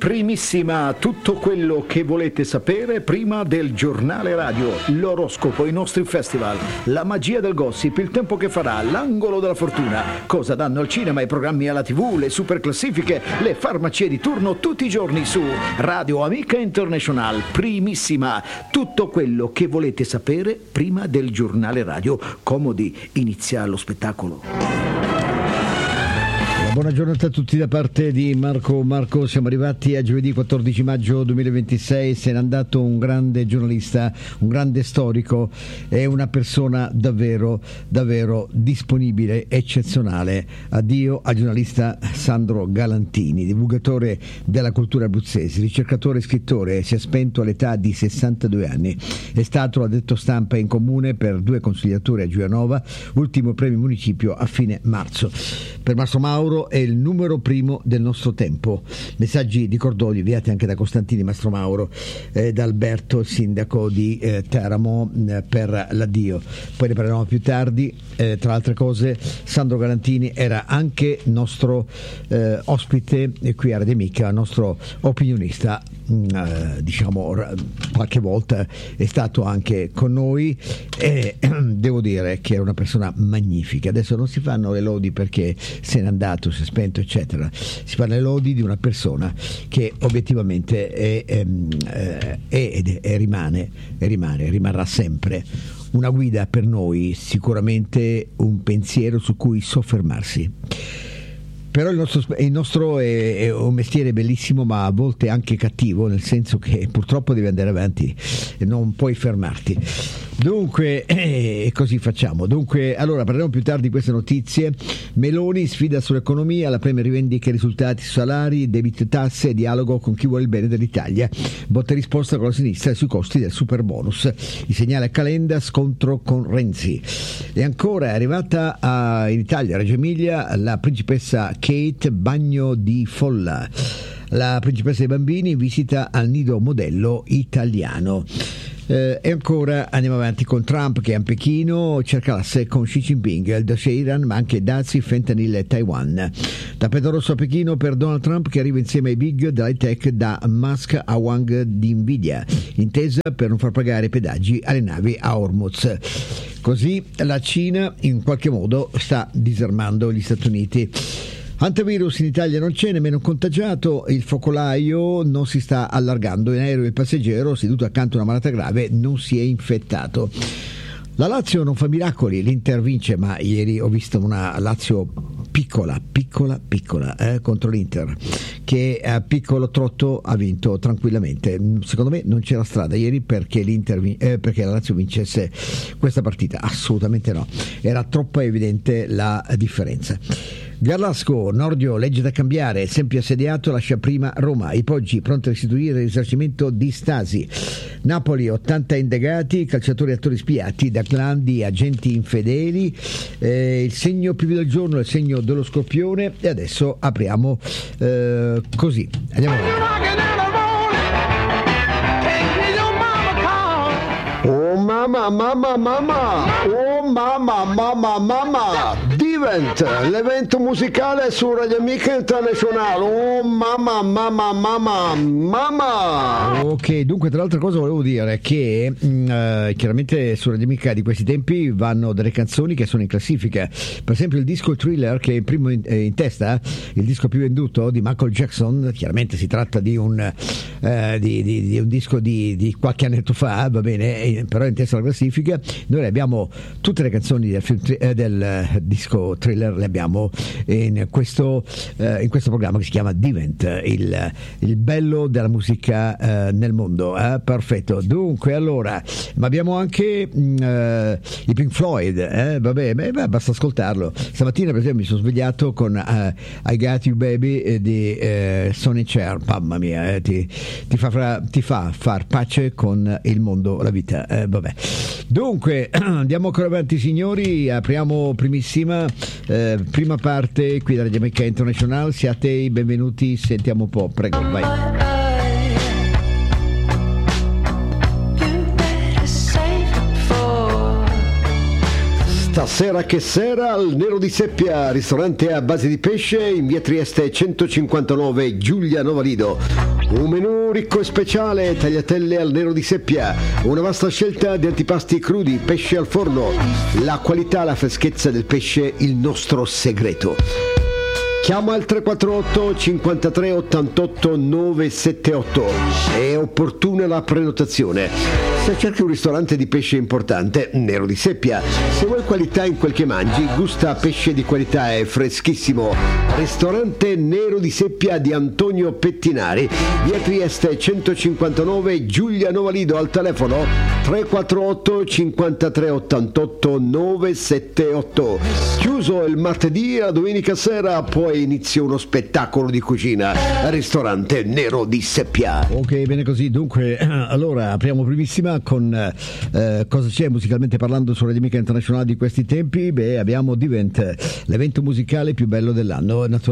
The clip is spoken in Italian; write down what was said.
Primissima, tutto quello che volete sapere prima del giornale radio, l'oroscopo, i nostri festival, la magia del gossip, il tempo che farà, l'angolo della fortuna, cosa danno al cinema, i programmi alla TV, le super classifiche, le farmacie di turno tutti i giorni su Radio Amica International. Primissima, tutto quello che volete sapere prima del giornale radio. Comodi, inizia lo spettacolo. Buona giornata a tutti da parte di Marco. Siamo arrivati a giovedì 14 maggio 2026. Se n'è andato un grande giornalista, un grande storico e una persona davvero disponibile, eccezionale. Addio al giornalista Sandro Galantini, divulgatore della cultura abruzzese, ricercatore e scrittore. Si è spento all'età di 62 anni. È stato addetto stampa in comune per 2 consigliature a Giulianova, ultimo premio municipio a fine marzo. Per Mastro Mauro è il numero primo del nostro tempo. Messaggi di cordoglio inviati anche da Costantini Mastro Mauro, da Alberto, il sindaco di Teramo, per l'addio. Poi ne parleremo più tardi. Tra altre cose, Sandro Galantini era anche nostro ospite qui a Radio Amica, nostro opinionista. Diciamo qualche volta è stato anche con noi e devo dire che era una persona magnifica. Adesso non si fanno le lodi perché se n'è andato, si è spento eccetera, si fanno le lodi di una persona che obiettivamente rimarrà sempre una guida per noi, sicuramente un pensiero su cui soffermarsi. Però il nostro è un mestiere bellissimo, ma a volte anche cattivo, nel senso che purtroppo devi andare avanti e non puoi fermarti. Dunque, così facciamo. Dunque, allora parleremo più tardi di queste notizie. Meloni sfida sull'economia, la Premier rivendica i risultati su salari, debito e tasse, dialogo con chi vuole il bene dell'Italia, botta e risposta con la sinistra sui costi del super bonus. Il segnale a Calenda, scontro con Renzi. E ancora è arrivata in Italia, a Reggio Emilia, la principessa Kate, bagno di folla. La principessa dei bambini visita al nido modello italiano. E ancora andiamo avanti con Trump che è a Pechino, cerca l'asse con Xi Jinping, il dossier Iran, ma anche dazi, fentanyl e Taiwan. Tappeto rosso a Pechino per Donald Trump che arriva insieme ai big dell'high tech, da Musk a Wang di Nvidia, intesa per non far pagare i pedaggi alle navi a Hormuz. Così la Cina in qualche modo sta disarmando gli Stati Uniti. Antivirus in Italia non c'è, nemmeno un contagiato, il focolaio non si sta allargando, in aereo il passeggero seduto accanto a una malata grave non si è infettato. La Lazio non fa miracoli, l'Inter vince, ma ieri ho visto una Lazio piccola contro l'Inter, che a piccolo trotto ha vinto tranquillamente. Secondo me non c'era strada ieri perché perché la Lazio vincesse questa partita, assolutamente no, era troppo evidente la differenza. Garlasco, Nordio, legge da cambiare, sempre assediato, lascia prima Roma, i Poggi pronti a restituire il risarcimento di Stasi. Napoli, 80 indagati, calciatori e attori spiati da clan di agenti infedeli. Il segno più del giorno è il segno dello Scorpione. E adesso apriamo così. Andiamo avanti. Oh mamma, oh mamma, Divent, l'evento musicale su Radio Amica International. Oh mamma. Ok, dunque tra l'altra cosa volevo dire che chiaramente su Radio Amica di questi tempi vanno delle canzoni che sono in classifica. Per esempio il disco Thriller, che è il primo in testa, il disco più venduto di Michael Jackson. Chiaramente si tratta di un disco di qualche annetto fa, va bene, però in testa alla classifica. Noi abbiamo tutte le canzoni del disco Thriller, le abbiamo in questo programma che si chiama Divent, il bello della musica nel mondo. Perfetto. Dunque allora, ma abbiamo anche i Pink Floyd, basta ascoltarlo. Stamattina per esempio mi sono svegliato con I Got You Baby di Sonny Cher. Mamma mia, ti fa far pace con il mondo, la vita. Dunque andiamo ancora avanti signori, apriamo prima parte qui da Radio Amica International. Siate i benvenuti, sentiamo un po', prego, vai. Stasera che sera al Nero di Seppia, ristorante a base di pesce in via Trieste 159, Giulia Novalido. Un menù ricco e speciale, tagliatelle al Nero di Seppia, una vasta scelta di antipasti crudi, pesce al forno, la qualità, la freschezza del pesce, il nostro segreto. Chiama al 348 53 88 978, è opportuna la prenotazione. Se cerchi un ristorante di pesce importante, Nero di Seppia. Se vuoi qualità in quel che mangi, gusta pesce di qualità e freschissimo. Ristorante Nero di Seppia di Antonio Pettinari, via Trieste 159, Giulia Novalido, al telefono 348 53 88 978. Chiuso il martedì e la domenica sera, poi inizia uno spettacolo di cucina al ristorante Nero di Seppia. Ok, bene così. Dunque, allora apriamo primissima con cosa c'è musicalmente parlando su Radio Amica Internazionale di questi tempi. Beh, abbiamo Divent, l'evento musicale più bello dell'anno.